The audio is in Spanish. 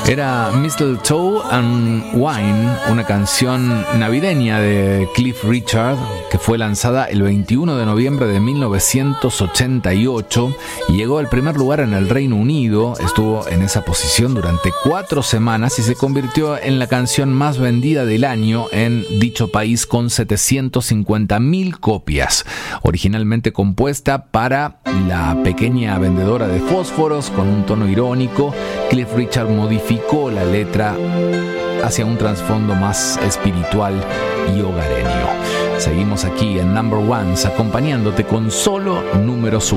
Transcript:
Era Mistletoe and Wine, una canción navideña de Cliff Richard que fue lanzada el 21 de noviembre de 1988 y llegó al primer lugar en el Reino Unido. Estuvo en esa posición durante 4 semanas y se convirtió en la canción más vendida del año en dicho país con 750.000 copias. Originalmente compuesta para la pequeña vendedora de fósforos con un tono irónico, Cliff Richard modificó la letra hacia un trasfondo más espiritual y hogareño. Seguimos aquí en Number Ones acompañándote con solo números 1.